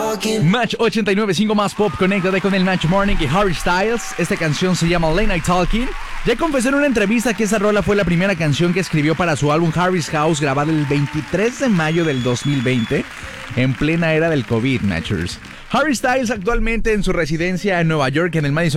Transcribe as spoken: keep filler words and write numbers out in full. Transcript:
Match ochenta y nueve punto cinco más pop, conéctate con el Match Morning y Harry Styles. Esta canción se llama Late Night Talking. Ya confesó en una entrevista que esa rola fue la primera canción que escribió para su álbum Harry's House, grabado el veintitrés de mayo del dos mil veinte, en plena era del COVID, Matchers. Harry Styles actualmente en su residencia en Nueva York, en el Madison